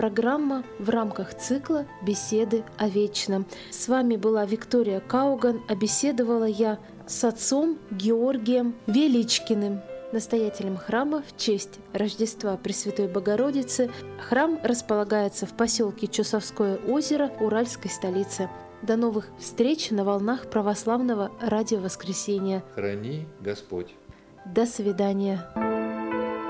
Программа в рамках цикла «Беседы о вечном». С вами была Виктория Кауган, а беседовала я с отцом Георгием Величкиным, настоятелем храма в честь Рождества Пресвятой Богородицы. Храм располагается в поселке Чусовское озеро уральской столицы. До новых встреч на волнах православного радио «Воскресенье». Храни Господь. До свидания.